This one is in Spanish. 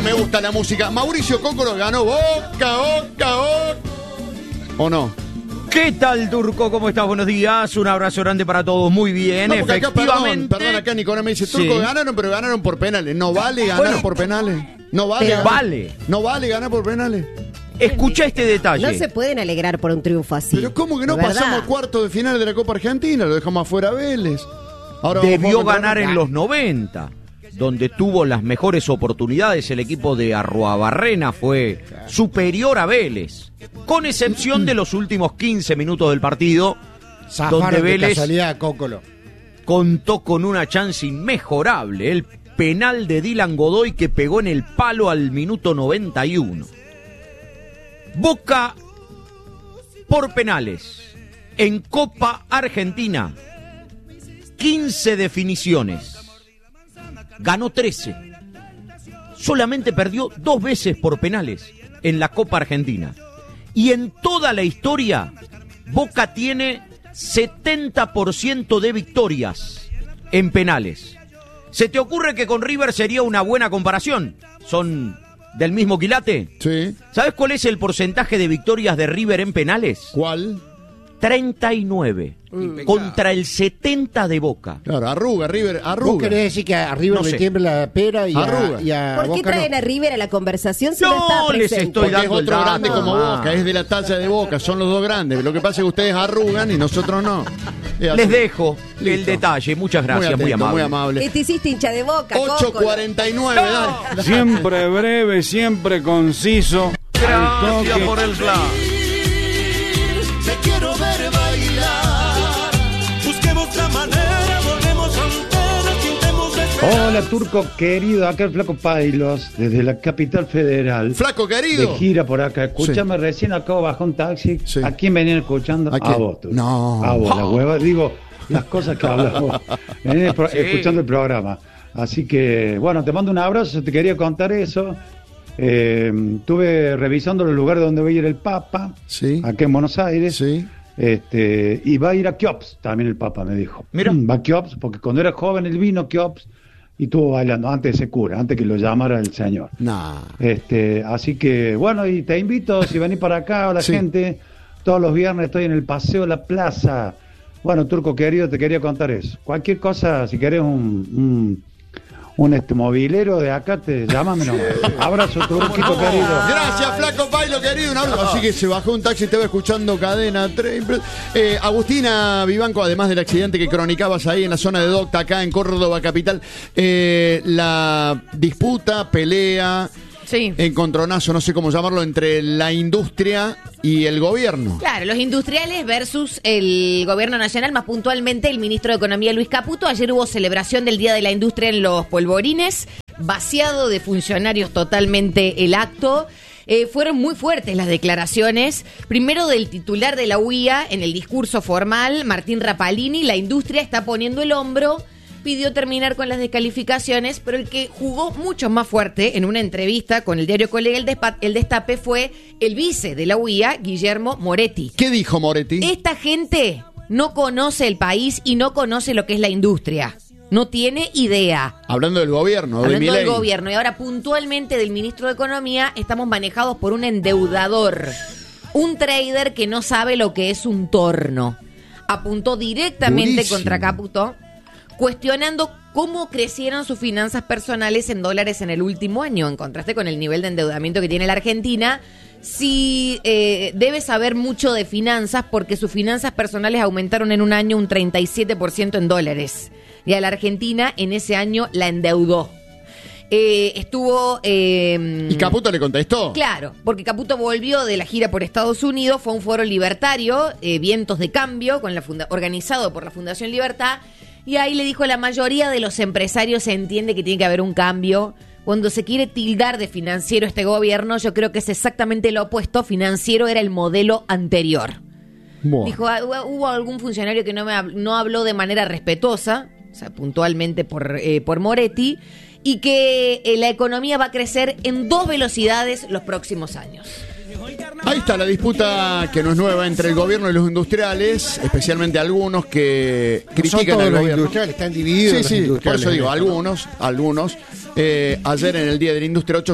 Me gusta la música. Mauricio Cóncolo ganó Boca. ¿O no? ¿Qué tal, Turco? ¿Cómo estás? Buenos días. Un abrazo grande para todos. Muy bien, No, porque efectivamente. Acá, perdón, acá Nicolás me dice, Turco, ganaron, pero ganaron por penales. No vale ganar por penales. No vale. No vale ganar por penales. Escucha este detalle. No se pueden alegrar por un triunfo así. Pero ¿cómo que no pasamos cuarto de final de la Copa Argentina? Lo dejamos afuera a Vélez. Ahora debió ganar en los 90, donde tuvo las mejores oportunidades. El equipo de Arruabarrena fue superior a Vélez, con excepción de los últimos 15 minutos del partido, donde Vélez contó con una chance inmejorable, el penal de Dylan Godoy que pegó en el palo al minuto 91. Boca por penales en Copa Argentina, 15 definiciones, ganó 13, solamente perdió 2 veces por penales en la Copa Argentina, y en toda la historia Boca tiene 70% de victorias en penales. ¿Se te ocurre que con River sería una buena comparación? ¿Son del mismo quilate? Sí. ¿Sabes cuál es el porcentaje de victorias de River en penales? ¿Cuál? 39 contra el 70 de Boca. Claro, River arruga. ¿Vos querés decir que a River le tiembla la pera y a ¿Por qué Boca traen no? a River a la conversación si no está presente? Les estoy Porque dando es otro el dato, grande como Boca, es de la talla de Boca, son los dos grandes. Lo que pasa es que ustedes arrugan y nosotros no. Les dejo el detalle. Muchas gracias, muy amable. Muy amable. Te hiciste hincha de Boca, 8:49, dale. Siempre breve, siempre conciso. Gracias por el plan. Te quiero ver bailar. Busquemos la manera, volvemos fronteras, pintemos de esperar. Hola, Turco querido, acá el Flaco Pailos, desde la capital federal. Flaco querido. De gira por acá. Escúchame, recién acabo bajó un taxi. Sí. ¿A quién venían escuchando? ¿A quién? A vos, Turco. No. A vos, la hueva. Digo, las cosas que hablamos. Venían escuchando el programa. Así que, bueno, te mando un abrazo. Te quería contar eso. Estuve revisando los lugares donde va a ir el Papa, Sí. acá en Buenos Aires. Sí. Y va a ir a Keops, también el Papa me dijo. Mira. Va a Keops, porque cuando era joven él vino a Keops y estuvo bailando antes de ser cura, antes que lo llamara el señor. Nah. Así que, bueno, y te invito, si venís para acá o la Sí. gente, todos los viernes estoy en el Paseo La Plaza. Bueno, Turco querido, te quería contar eso. Cualquier cosa, si querés un movilero de acá, te llámame nomás. Abrazo, Turquito querido. Gracias, Flaco Pailo querido. Un abrazo. Así que se bajó un taxi y te va escuchando Cadena 3. Agustina Vivanco, además del accidente que cronicabas ahí en la zona de Docta, acá en Córdoba capital, la disputa, pelea, Sí. encontronazo, no sé cómo llamarlo, entre la industria y el gobierno. Claro, los industriales versus el gobierno nacional, más puntualmente el ministro de Economía Luis Caputo. Ayer hubo celebración del Día de la Industria en Los Polvorines, vaciado de funcionarios totalmente el acto. Fueron muy fuertes las declaraciones, primero del titular de la UIA en el discurso formal, Martín Rapalini. La industria está poniendo el hombro, pidió terminar con las descalificaciones, pero el que jugó mucho más fuerte en una entrevista con el diario Colega El Destape fue el vice de la UIA, Guillermo Moretti. ¿Qué dijo Moretti? Esta gente no conoce el país y no conoce lo que es la industria. No tiene idea. Hablando del gobierno, de Hablando del Milei. gobierno. Y ahora puntualmente del ministro de Economía, estamos manejados por un endeudador. Un trader que no sabe lo que es un torno. Apuntó directamente Durísimo. contra Caputo, cuestionando cómo crecieron sus finanzas personales en dólares en el último año, en contraste con el nivel de endeudamiento que tiene la Argentina. Sí, debe saber mucho de finanzas porque sus finanzas personales aumentaron en un año un 37% en dólares. Y a la Argentina en ese año la endeudó. ¿Y Caputo le contestó? Claro, porque Caputo volvió de la gira por Estados Unidos, fue un foro libertario, Vientos de Cambio, con organizado por la Fundación Libertad, y ahí le dijo: la mayoría de los empresarios se entiende que tiene que haber un cambio. Cuando se quiere tildar de financiero este gobierno, yo creo que es exactamente lo opuesto. Financiero era el modelo anterior. Bueno. Dijo, hubo algún funcionario que no habló de manera respetuosa, o sea, puntualmente por Moretti, y que la economía va a crecer en 2 velocidades los próximos años. Ahí está la disputa, que no es nueva, entre el gobierno y los industriales, especialmente algunos que critican al los gobierno. industriales, están divididos. Sí, los sí, por industriales eso digo, en esto. algunos. Ayer en el Día de la Industria